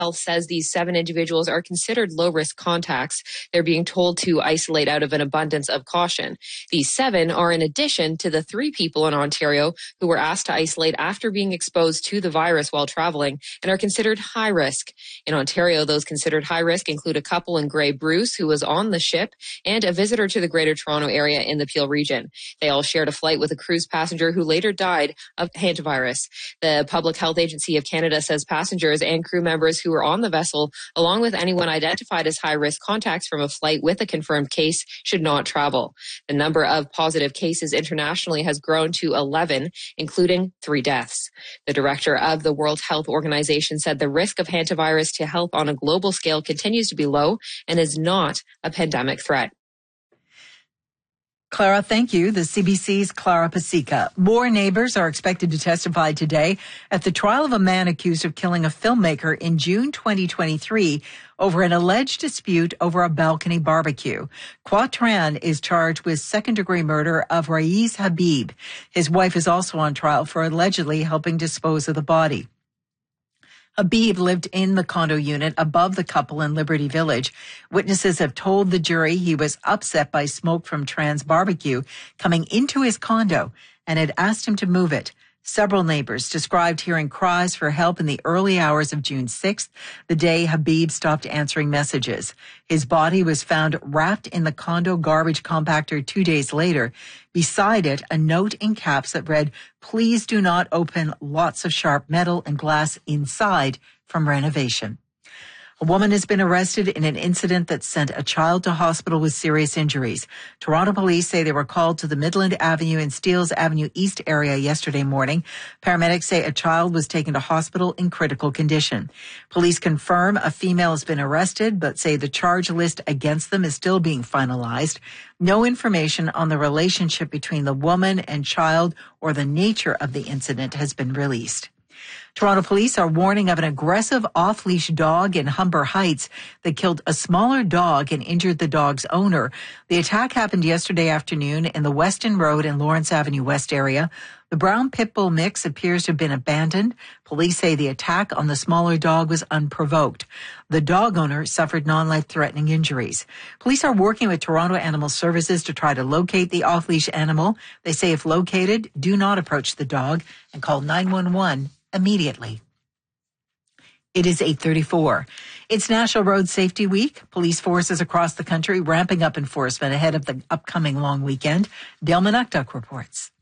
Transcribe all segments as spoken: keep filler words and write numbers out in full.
Health says these seven individuals are considered low-risk contacts. They're being told to isolate out of an abundance of caution. These seven are in addition to the three people in Ontario who were asked to isolate after being exposed to the virus while traveling and are considered high risk. In Ontario, those considered high risk include a couple in Grey Bruce who was on the ship and a visitor to the Greater Toronto area in the Peel region. They all shared a flight with a cruise passenger who later died of hantavirus. The Public Health Agency of Canada says passengers and crew members who were on the vessel, along with anyone identified as high-risk contacts from a flight with a confirmed case, should not travel. The number of positive cases internationally has grown to eleven, including three deaths. The director of the World Health Organization said the risk of hantavirus to health on a global scale continues to be low and is not a pandemic threat. Clara, thank you. The C B C's Clara Pasica. More neighbors are expected to testify today at the trial of a man accused of killing a filmmaker in June twenty twenty-three over an alleged dispute over a balcony barbecue. Quatran is charged with second-degree murder of Raiz Habib. His wife is also on trial for allegedly helping dispose of the body. Habib lived in the condo unit above the couple in Liberty Village. Witnesses have told the jury he was upset by smoke from Tran's barbecue coming into his condo and had asked him to move it. Several neighbors described hearing cries for help in the early hours of June sixth, the day Habib stopped answering messages. His body was found wrapped in the condo garbage compactor two days later. Beside it, a note in caps that read, "Please do not open lots of sharp metal and glass inside from renovation." A woman has been arrested in an incident that sent a child to hospital with serious injuries. Toronto police say they were called to the Midland Avenue and Steeles Avenue East area yesterday morning. Paramedics say a child was taken to hospital in critical condition. Police confirm a female has been arrested, but say the charge list against them is still being finalized. No information on the relationship between the woman and child or the nature of the incident has been released. Toronto police are warning of an aggressive off-leash dog in Humber Heights that killed a smaller dog and injured the dog's owner. The attack happened yesterday afternoon in the Weston Road and Lawrence Avenue West area. The brown pit bull mix appears to have been abandoned. Police say the attack on the smaller dog was unprovoked. The dog owner suffered non-life-threatening injuries. Police are working with Toronto Animal Services to try to locate the off-leash animal. They say if located, do not approach the dog and call nine one one immediately. It is eight thirty-four. It's National Road Safety Week. Police forces across the country ramping up enforcement ahead of the upcoming long weekend. Dale Manuktuk reports.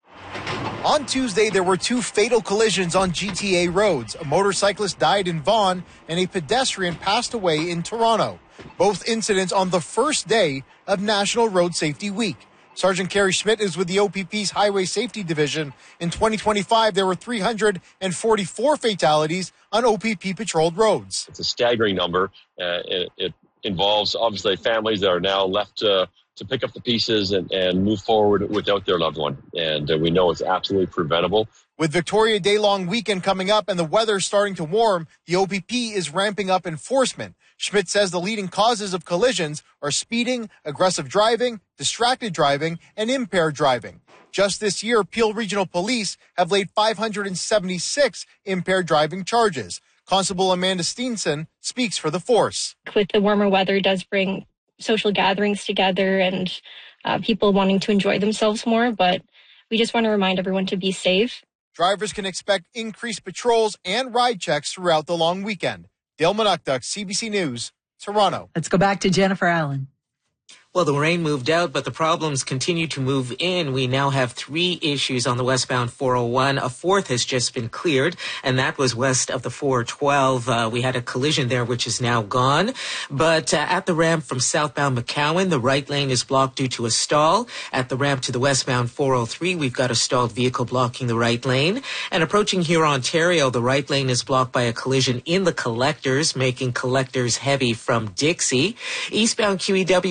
On Tuesday, there were two fatal collisions on G T A roads. A motorcyclist died in Vaughan and a pedestrian passed away in Toronto. Both incidents on the first day of National Road Safety Week. Sergeant Kerry Schmidt is with the O P P's Highway Safety Division. In twenty twenty-five, there were three hundred forty-four fatalities on O P P patrolled roads. It's a staggering number. Uh, it, it involves, obviously, families that are now left uh, to pick up the pieces and, and move forward without their loved one. And uh, we know it's absolutely preventable. With Victoria Day long weekend coming up and the weather starting to warm, the O P P is ramping up enforcement. Schmidt says the leading causes of collisions are speeding, aggressive driving, distracted driving, and impaired driving. Just this year, Peel Regional Police have laid five hundred seventy-six impaired driving charges. Constable Amanda Steenson speaks for the force. With the warmer weather, it does bring social gatherings together and uh, people wanting to enjoy themselves more, but we just want to remind everyone to be safe. Drivers can expect increased patrols and ride checks throughout the long weekend. Dale Manuktuk, C B C News, Toronto. Let's go back to Jennifer Allen. Well, the rain moved out, but the problems continue to move in. We now have three issues on the westbound four oh one. A fourth has just been cleared, and that was west of the four twelve. Uh, we had a collision there, which is now gone. But uh, at the ramp from southbound McCowan, the right lane is blocked due to a stall. At the ramp to the westbound four oh three, we've got a stalled vehicle blocking the right lane. And approaching here, Ontario, the right lane is blocked by a collision in the collectors, making collectors heavy from Dixie. Eastbound Q E W past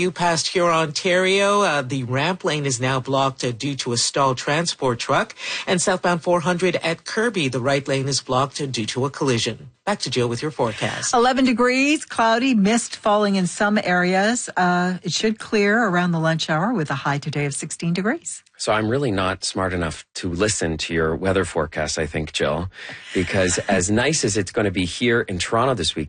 here, Ontario, uh, the ramp lane is now blocked uh, due to a stalled transport truck. And southbound four hundred at Kirby, the right lane is blocked uh, due to a collision. Back to Jill with your forecast. eleven degrees, cloudy, mist falling in some areas. Uh, it should clear around the lunch hour with a high today of sixteen degrees. So I'm really not smart enough to listen to your weather forecast, I think, Jill, because as nice as it's going to be here in Toronto this week,